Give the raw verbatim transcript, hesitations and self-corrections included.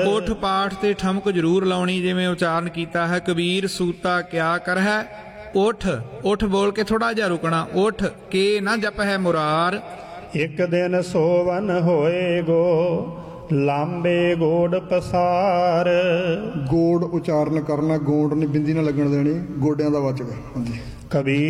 ਉਠ ਪਾਠ ਤੇ ਠਮਕ ਜ਼ਰੂਰ ਲਾਉਣੀ, ਜਿਵੇਂ ਉਚਾਰਨ ਕੀਤਾ ਹੈ ਕਬੀਰ ਸੂਤਾ ਕਿਆ ਕਰ ਹੈ। ਉਠ ਉਠ ਬੋਲ ਕੇ ਥੋੜਾ ਜਿਹਾ ਰੁਕਣਾ, ਉਠ ਕੇ ਨਾ ਜਪ ਹੈ ਮੁਰਾਰ। ਇੱਕ ਦਿਨ ਸੋਵਨ ਹੋਏ ਗੋ ਲਾਂਬੇ ਗੋੜ ਪਸਾਰ। ਗੋੜ ਉਚਾਰਨ ਕਰਨਾ, ਗੋੜ ਨਹੀਂ ਬਿੰਦੀ ਨਾ ਲੱਗਣ ਦੇਣੀ, ਗੋਡਿਆਂ ਦਾ ਵਾਚਕ। ਹਾਂਜੀ। ਕਬੀਰ